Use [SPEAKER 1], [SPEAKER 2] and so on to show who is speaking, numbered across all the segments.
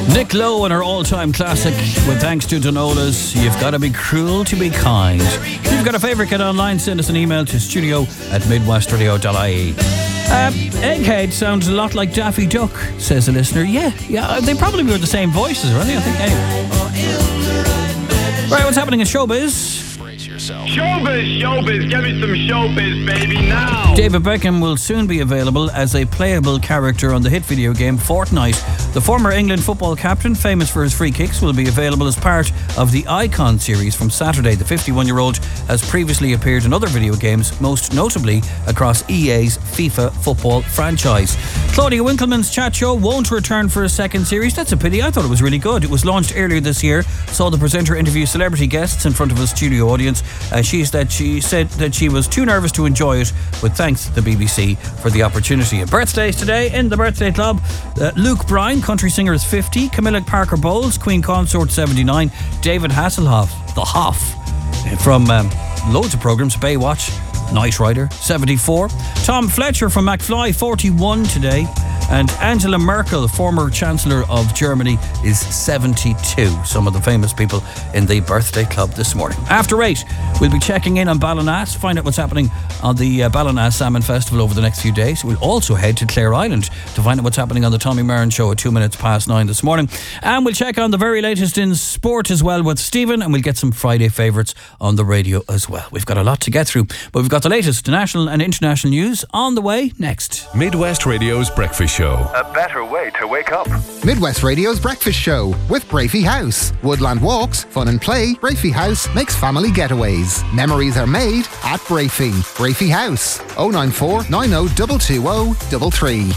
[SPEAKER 1] Nick Lowe and her all-time classic with thanks to Donola's You've Gotta Be Cruel to Be Kind. If you've got a favourite, get online, send us an email to studio@midwestradio.ie. Egghead sounds a lot like Daffy Duck, says a listener. Yeah, they probably were the same voices, weren't they? I think. Anyway. Right, what's happening in showbiz?
[SPEAKER 2] Showbiz, give me some showbiz, baby, now!
[SPEAKER 1] David Beckham will soon be available as a playable character on the hit video game Fortnite. The former England football captain, famous for his free kicks, will be available as part of the Icon series from Saturday. The 51-year-old has previously appeared in other video games, most notably across EA's FIFA football franchise. Claudia Winkleman's chat show won't return for a second series. That's a pity. I thought it was really good. It was launched earlier this year, saw the presenter interview celebrity guests in front of a studio audience. She said that she was too nervous to enjoy it, but thanks to the BBC for the opportunity. And birthdays today in the Birthday Club. Luke Bryan, country singer, is 50. Camilla Parker Bowles, Queen Consort, 79. David Hasselhoff, the Hoff, from loads of programmes, Baywatch, Knight Rider, 74. Tom Fletcher from McFly, 41 today. And Angela Merkel, former Chancellor of Germany, is 72. Some of the famous people in the Birthday Club this morning. After 8, we'll be checking in on Ballinass, find out what's happening on the Ballinass Salmon Festival over the next few days. We'll also head to Clare Island to find out what's happening on the Tommy Marin Show at 9:02 this morning. And we'll check on the very latest in sport as well with Stephen, and we'll get some Friday favourites on the radio as well. We've got a lot to get through, but we've got the latest national and international news on the way next.
[SPEAKER 3] Midwest Radio's Breakfast Show.
[SPEAKER 4] A better way to wake up.
[SPEAKER 5] Midwest Radio's Breakfast Show with Brafey House. Woodland walks, fun and play. Brafey House makes family getaways. Memories are made at Brafey. Brafey House. 094 90 220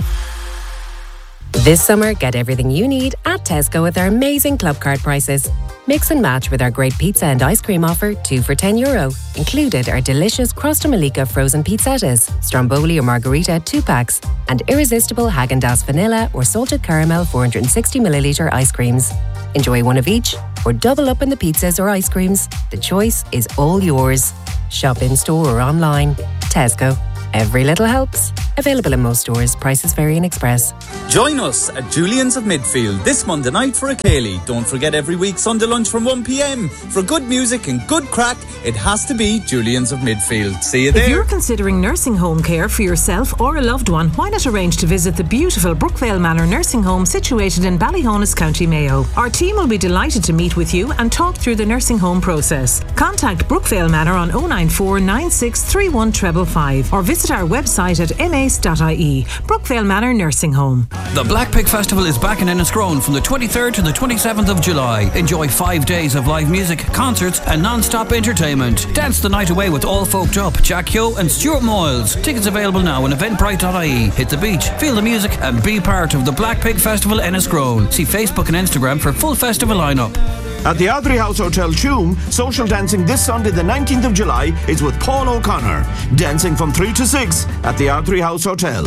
[SPEAKER 6] This summer, get everything you need at Tesco with our amazing club card prices. Mix and match with our great pizza and ice cream offer, 2 for €10. Included are delicious Crosta Malika frozen pizzettas, Stromboli or Margarita 2 packs, and irresistible Häagen-Dazs vanilla or salted caramel 460ml ice creams. Enjoy one of each or double up in the pizzas or ice creams. The choice is all yours. Shop in store or online. Tesco. Every little helps. Available in most stores. Prices vary in Express.
[SPEAKER 7] Join us at Julian's of Midfield this Monday night for a Ceilidh. Don't forget every week Sunday lunch from 1 p.m. For good music and good crack, it has to be Julian's of Midfield. See you there.
[SPEAKER 8] If you're considering nursing home care for yourself or a loved one, why not arrange to visit the beautiful Brookvale Manor Nursing Home situated in Ballyhonus, County Mayo. Our team will be delighted to meet with you and talk through the nursing home process. Contact Brookvale Manor on 094 96 31 555 or visit our website at mace.ie. Brookvale Manor Nursing Home.
[SPEAKER 1] The Black Pig Festival is back in Enniscrone from the 23rd to the 27th of July. Enjoy 5 days of live music, concerts and non-stop entertainment. Dance the night away with All Folked Up, Jack Yo and Stuart Moyles. Tickets available now on eventbrite.ie. Hit the beach, feel the music and be part of the Black Pig Festival Enniscrone. See Facebook and Instagram for full festival lineup.
[SPEAKER 9] At the Ardrey House Hotel Tuam, social dancing this Sunday the 19th of July is with Paul O'Connor. Dancing from 3 to 6 at the Ardrey House Hotel.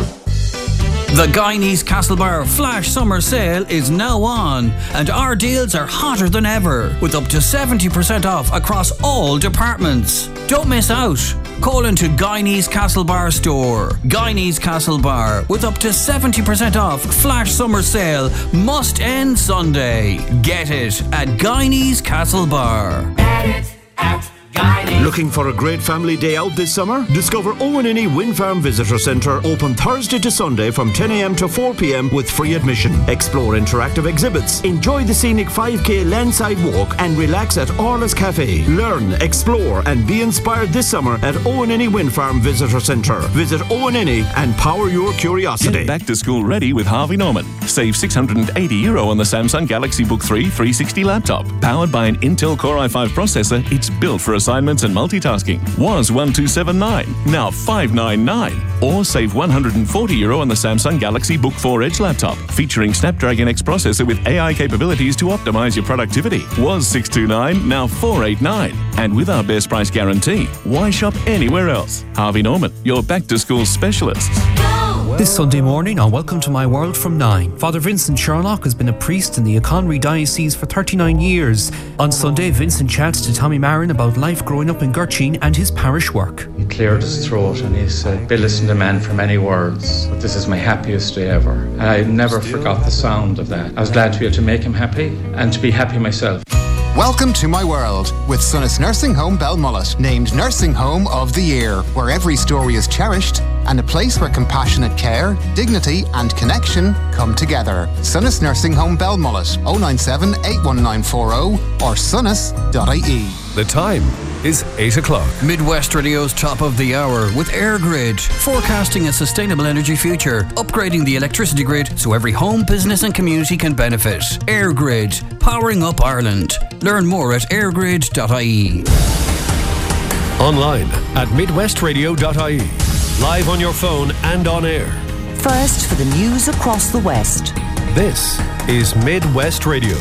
[SPEAKER 1] The Guyanese Castlebar Flash Summer Sale is now on, and our deals are hotter than ever, with up to 70% off across all departments. Don't miss out. Call into Guyanese Castlebar store. Guyanese Castlebar, with up to 70% off Flash Summer Sale, must end Sunday. Get it at Guyanese Castlebar.
[SPEAKER 10] Get it at Guyanese.
[SPEAKER 9] Looking for a great family day out this summer? Discover Owenini Wind Farm Visitor Centre, open Thursday to Sunday from 10 a.m. to 4 p.m. with free admission. Explore interactive exhibits, enjoy the scenic 5k landside walk and relax at Orla's Cafe. Learn, explore and be inspired this summer at Owenini Wind Farm Visitor Centre. Visit Owenini and power your curiosity.
[SPEAKER 3] Get back to school ready with Harvey Norman. Save €680 on the Samsung Galaxy Book 3 360 laptop. Powered by an Intel Core i5 processor, it's built for assignments and multitasking. Was $1,279, now $599. Or save €140 on the Samsung Galaxy Book 4 Edge laptop, featuring Snapdragon X processor with AI capabilities to optimize your productivity. Was $629, now $489. And with our best price guarantee, why shop anywhere else? Harvey Norman, your back-to-school specialists.
[SPEAKER 10] Go
[SPEAKER 4] This Sunday morning on Welcome to My World from 9, Father Vincent Sherlock has been a priest in the Conwy Diocese for 39 years. On Sunday, Vincent chats to Tommy Marin about life growing up in Gurchin and his parish work.
[SPEAKER 11] He cleared his throat and he said, "Be listen to men for many words, but this is my happiest day ever." And I never forgot the sound of that. I was glad to be able to make him happy and to be happy myself.
[SPEAKER 5] Welcome to My World with Sunnis Nursing Home Belmullet, named Nursing Home of the Year, where every story is cherished and a place where compassionate care, dignity and connection come together. Sunnis Nursing Home Belmullet, 097 81940 or sunnis.ie.
[SPEAKER 12] The time is 8 o'clock.
[SPEAKER 1] Midwest Radio's top of the hour with AirGrid, forecasting a sustainable energy future, upgrading the electricity grid so every home, business and community can benefit. AirGrid, powering up Ireland. Learn more at airgrid.ie.
[SPEAKER 12] Online at midwestradio.ie. Live on your phone and on air.
[SPEAKER 13] First for the news across the West.
[SPEAKER 12] This is Midwest Radio.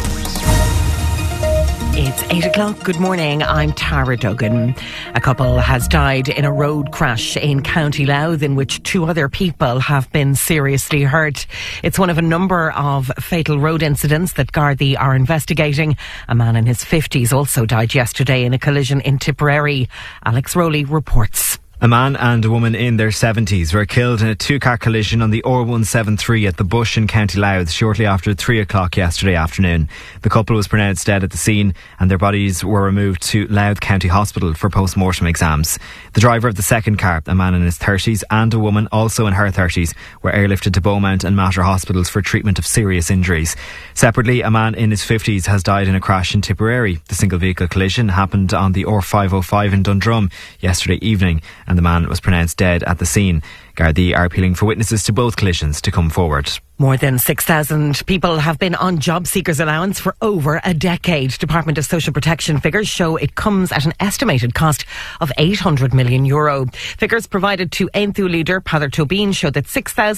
[SPEAKER 14] It's 8 o'clock. Good morning. I'm Tara Duggan. A couple has died in a road crash in County Louth in which 2 other people have been seriously hurt. It's one of a number of fatal road incidents that Gardaí are investigating. A man in his 50s also died yesterday in a collision in Tipperary. Alex Rowley reports.
[SPEAKER 15] A man and a woman in their 70s were killed in a 2-car collision on the R173 at the Bush in County Louth shortly after 3 o'clock yesterday afternoon. The couple was pronounced dead at the scene and their bodies were removed to Louth County Hospital for post-mortem exams. The driver of the second car, a man in his 30s, and a woman also in her 30s, were airlifted to Beaumont and Mater hospitals for treatment of serious injuries. Separately, a man in his 50s has died in a crash in Tipperary. The single vehicle collision happened on the R505 in Dundrum yesterday evening, and the man was pronounced dead at the scene. Gardaí are appealing for witnesses to both collisions to come forward.
[SPEAKER 14] More than 6,000 people have been on job seekers allowance for over a decade. Department of Social Protection figures show it comes at an estimated cost of €800 million. Figures provided to Aontú leader Peadar Tóibín show that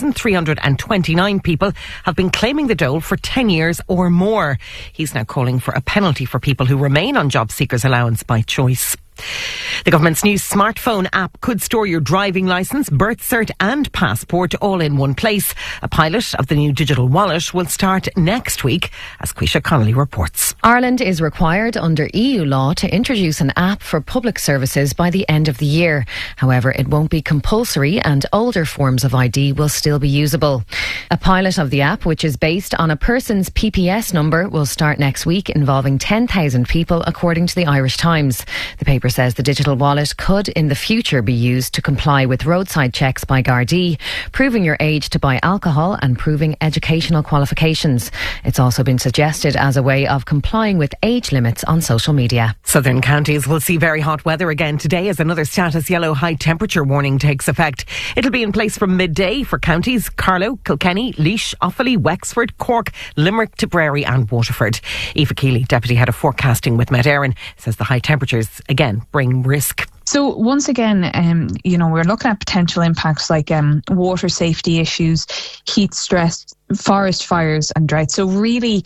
[SPEAKER 14] 6,329 people have been claiming the dole for 10 years or more. He's now calling for a penalty for people who remain on job seekers allowance by choice. The government's new smartphone app could store your driving licence, birth cert and passport all in one place. A pilot of the new digital wallet will start next week, as Quisha Connolly reports.
[SPEAKER 16] Ireland is required under EU law to introduce an app for public services by the end of the year. However, it won't be compulsory and older forms of ID will still be usable. A pilot of the app, which is based on a person's PPS number, will start next week, involving 10,000 people, according to the Irish Times. The paper says the digital wallet could in the future be used to comply with roadside checks by Gardaí, proving your age to buy alcohol and proving educational qualifications. It's also been suggested as a way of complying with age limits on social media.
[SPEAKER 14] Southern counties will see very hot weather again today as another status yellow high temperature warning takes effect. It'll be in place from midday for counties Carlow, Kilkenny, Laois, Offaly, Wexford, Cork, Limerick, Tipperary and Waterford. Aoife Keeley, Deputy Head of Forecasting with Met Éireann, says the high temperatures again bring risk.
[SPEAKER 17] So once again, we're looking at potential impacts like water safety issues, heat stress, forest fires and drought. So really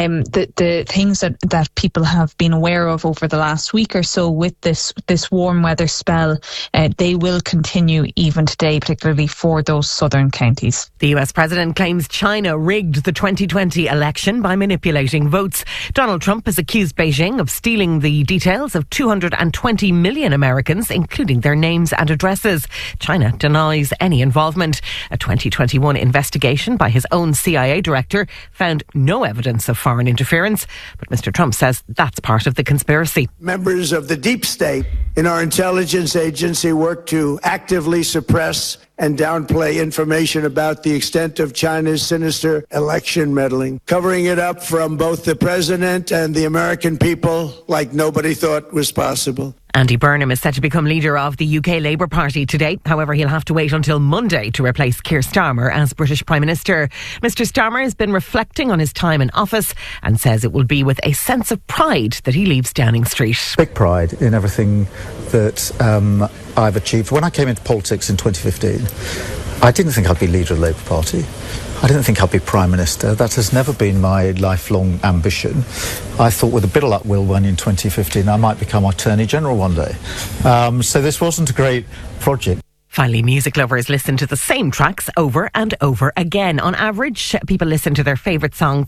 [SPEAKER 17] the things that people have been aware of over the last week or so with this warm weather spell, they will continue even today, particularly for those southern counties.
[SPEAKER 14] The US President claims China rigged the 2020 election by manipulating votes. Donald Trump has accused Beijing of stealing the details of 220 million Americans, including their names and addresses. China denies any involvement. A 2021 investigation by his own CIA director found no evidence of foreign interference, but Mr. Trump says that's part of the conspiracy.
[SPEAKER 18] Members of the deep state in our intelligence agency work to actively suppress and downplay information about the extent of China's sinister election meddling, covering it up from both the president and the American people like nobody thought was possible.
[SPEAKER 14] Andy Burnham is set to become leader of the UK Labour Party today. However, he'll have to wait until Monday to replace Keir Starmer as British Prime Minister. Mr. Starmer has been reflecting on his time in office and says it will be with a sense of pride that he leaves Downing Street.
[SPEAKER 19] Big pride in everything that I've achieved. When I came into politics in 2015, I didn't think I'd be leader of the Labour Party. I didn't think I'd be Prime Minister. That has never been my lifelong ambition. I thought with a bit of luck, Will, when in 2015 I might become Attorney General one day. So this wasn't a great project.
[SPEAKER 14] Finally, music lovers listen to the same tracks over and over again. On average, people listen to their favourite song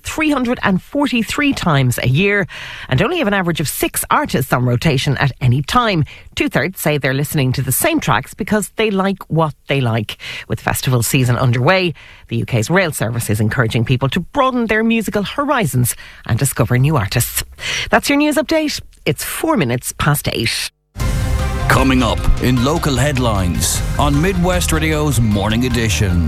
[SPEAKER 14] 343 times a year and only have an average of 6 artists on rotation at any time. 2/3 say they're listening to the same tracks because they like what they like. With festival season underway, the UK's rail service is encouraging people to broaden their musical horizons and discover new artists. That's your news update. It's 4 minutes past 8.
[SPEAKER 1] Coming up in local headlines on Midwest Radio's Morning Edition.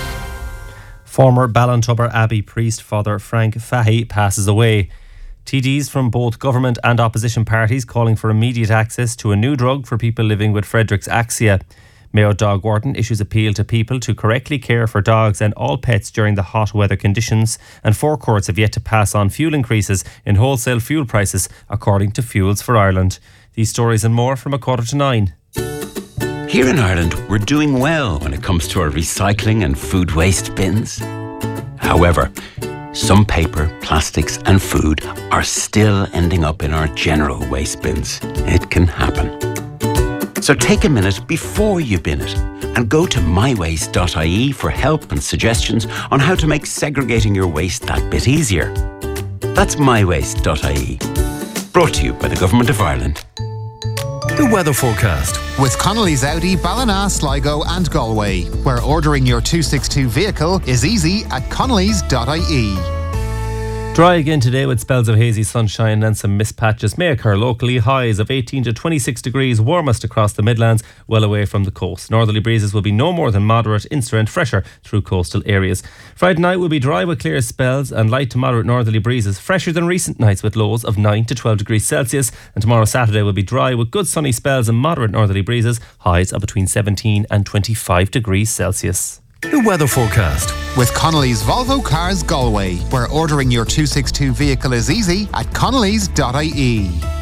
[SPEAKER 20] Former Ballintubber Abbey priest Father Frank Fahey passes away. TDs from both government and opposition parties calling for immediate access to a new drug for people living with Friedreich's axia. Mayo Dog Warden issues appeal to people to correctly care for dogs and all pets during the hot weather conditions, and 4 courts have yet to pass on fuel increases in wholesale fuel prices, according to Fuels for Ireland. These stories and more from 8:45.
[SPEAKER 21] Here in Ireland, we're doing well when it comes to our recycling and food waste bins. However, some paper, plastics and food are still ending up in our general waste bins. It can happen. So take a minute before you bin it and go to mywaste.ie for help and suggestions on how to make segregating your waste that bit easier. That's mywaste.ie. Brought to you by the Government of Ireland.
[SPEAKER 12] The weather forecast.
[SPEAKER 5] With Connolly's Audi, Ballina, Sligo and Galway, where ordering your 262 vehicle is easy at connellys.ie.
[SPEAKER 20] Dry again today with spells of hazy sunshine and some mist patches may occur locally. Highs of 18 to 26 degrees, warmest across the Midlands, well away from the coast. Northerly breezes will be no more than moderate, inster and fresher through coastal areas. Friday night will be dry with clear spells and light to moderate northerly breezes, fresher than recent nights with lows of 9 to 12 degrees Celsius. And tomorrow Saturday will be dry with good sunny spells and moderate northerly breezes, highs of between 17 and 25 degrees Celsius.
[SPEAKER 12] The weather forecast.
[SPEAKER 5] With Connolly's Volvo Cars Galway, where ordering your 262 vehicle is easy at connellys.ie.